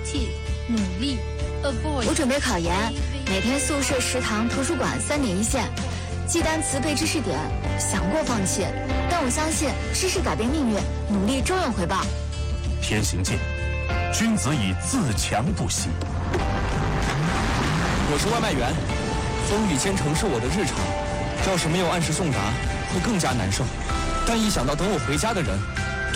，positive 努力 ，avoid 我准备考研，每天宿舍、食堂、图书馆3点一线，记单词、背知识点，想过放弃，但我相信知识改变命运，努力终有回报。 天行健，君子以自强不息。 我是外卖员，风雨兼程是我的日常，要是没有按时送达，会更加难受。但一想到等我回家的人，